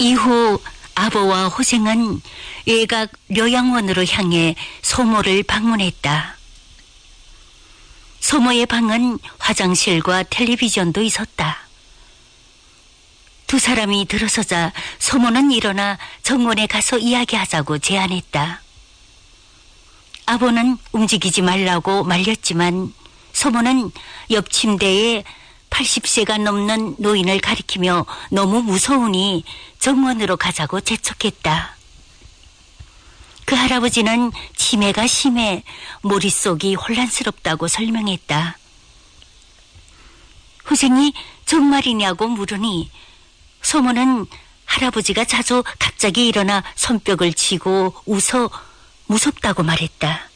이후 아버와 호생은 외곽 료양원으로 향해 소모를 방문했다. 소모의 방은 화장실과 텔레비전도 있었다. 두 사람이 들어서자 소모는 일어나 정원에 가서 이야기하자고 제안했다. 아버는 움직이지 말라고 말렸지만 소모는 옆 침대에 80세가 넘는 노인을 가리키며 너무 무서우니 정원으로 가자고 재촉했다. 그 할아버지는 치매가 심해 머릿속이 혼란스럽다고 설명했다. 호생이 정말이냐고 물으니 소모는 할아버지가 자주 갑자기 일어나 손뼉을 치고 웃어 무섭다고 말했다.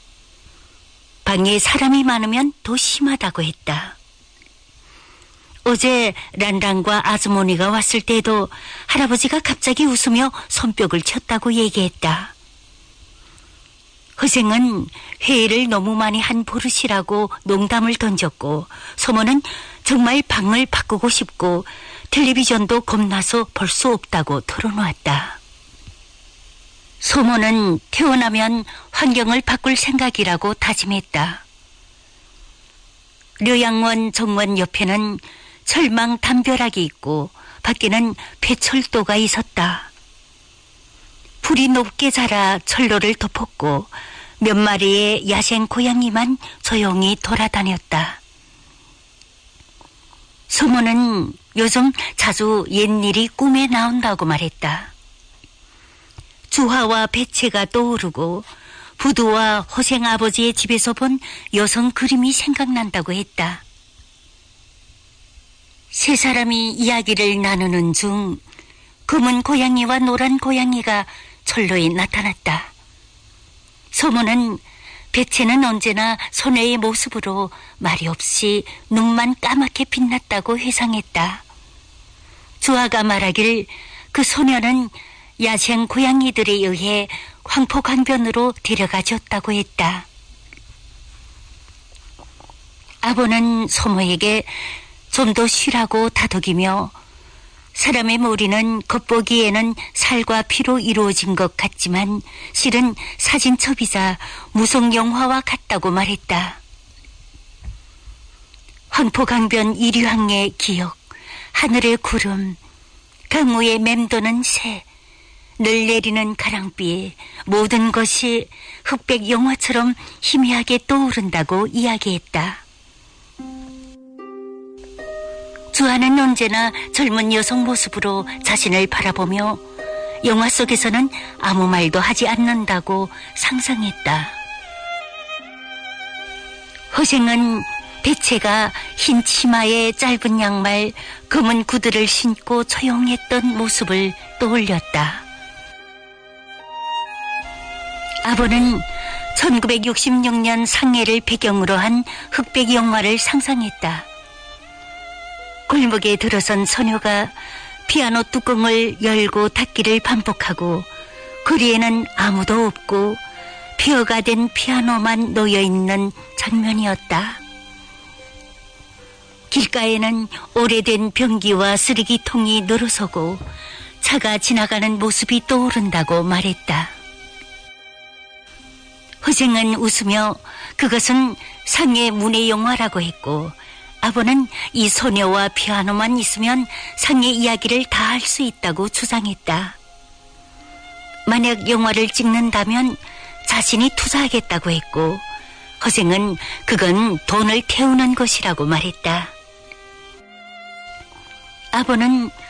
방에 사람이 많으면 더 심하다고 했다. 어제 란란과 아주머니가 왔을 때도 할아버지가 갑자기 웃으며 손뼉을 쳤다고 얘기했다. 허생은 회의를 너무 많이 한 버릇이라고 농담을 던졌고 소모는 정말 방을 바꾸고 싶고 텔레비전도 겁나서 볼 수 없다고 털어놓았다. 소모는 태어나면 환경을 바꿀 생각이라고 다짐했다. 료양원 정원 옆에는 철망 담벼락이 있고 밖에는 폐철도가 있었다. 불이 높게 자라 철로를 덮었고 몇 마리의 야생 고양이만 조용히 돌아다녔다. 소모는 요즘 자주 옛일이 꿈에 나온다고 말했다. 주화와 배채가 떠오르고 부두와 호생 아버지의 집에서 본 여성 그림이 생각난다고 했다. 세 사람이 이야기를 나누는 중 검은 고양이와 노란 고양이가 철로에 나타났다. 소모는 배채는 언제나 소녀의 모습으로 말이 없이 눈만 까맣게 빛났다고 회상했다. 주아가 말하길 그 소녀는 야생 고양이들에 의해 황포강변으로 데려가졌다고 했다. 아버는 소모에게 좀 더 쉬라고 다독이며 사람의 머리는 겉보기에는 살과 피로 이루어진 것 같지만 실은 사진첩이자 무성영화와 같다고 말했다. 황포강변 이류항의 기억, 하늘의 구름, 강우에 맴도는 새, 늘 내리는 가랑비, 모든 것이 흑백 영화처럼 희미하게 떠오른다고 이야기했다. 주아는 언제나 젊은 여성 모습으로 자신을 바라보며 영화 속에서는 아무 말도 하지 않는다고 상상했다. 호생은 배채가 흰 치마에 짧은 양말, 검은 구두를 신고 조용했던 모습을 떠올렸다. 아버는 1966년 상해를 배경으로 한 흑백 영화를 상상했다. 골목에 들어선 소녀가 피아노 뚜껑을 열고 닫기를 반복하고 거리에는 아무도 없고 폐허가 된 피아노만 놓여있는 장면이었다. 길가에는 오래된 변기와 쓰레기통이 늘어서고 차가 지나가는 모습이 떠오른다고 말했다. 호생은 웃으며 그것은 상해 문예 영화라고 했고 아버는 이 소녀와 피아노만 있으면 상해 이야기를 다 할 수 있다고 주장했다. 만약 영화를 찍는다면 자신이 투자하겠다고 했고 허생은 그건 돈을 태우는 것이라고 말했다. 아버는